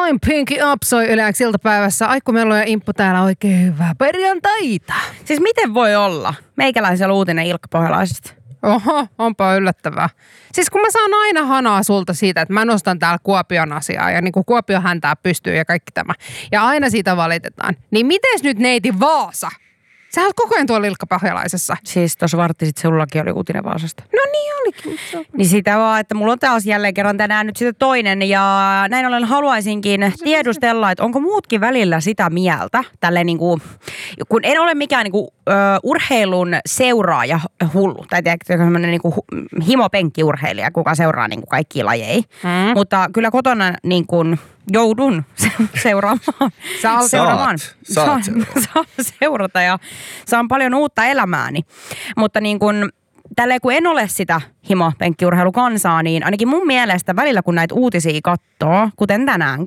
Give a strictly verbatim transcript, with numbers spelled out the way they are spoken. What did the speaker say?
I'm Pinky Up soi Yle X iltapäivässä. Aikku Mello ja Imppu täällä, oikein hyvää perjantaita. Siis miten voi olla meikäläisellä uutinen Ilkka Pohjalaisesta? Oho, onpa yllättävää. Siis kun mä saan aina hanaa sulta siitä, että mä nostan täällä Kuopion asiaa ja niin kuin Kuopio häntää pystyy ja kaikki tämä. Ja aina siitä valitetaan. Niin mites nyt neiti Vaasa? Sä oot koko ajan tuolla Ilkka Pohjalaisessa. Siis tuossa vartti sit sullakin oli uutinen Vaasasta. No niin olikin. Niin sitä vaan, että mulla on taas jälleen kerran tänään nyt sitten toinen ja näin ollen haluaisinkin tiedustella, että onko muutkin välillä sitä mieltä, tälleen niinku, kun en ole mikään niinku, ö, urheilun seuraaja hullu, tai tiedätkö, semmoinen niinku himopenkkiurheilija, kuka seuraa niinku kaikkia lajeja, mm. mutta kyllä kotona niinku joudun seuraamaan. Sä seuraamaan. Saat, saat saan seurata ja saan paljon uutta elämääni, mutta niin kuin tälleen kun en ole sitä himopenkkiurheilukansaa, niin ainakin mun mielestä välillä kun näitä uutisia katsoo, kuten tänään,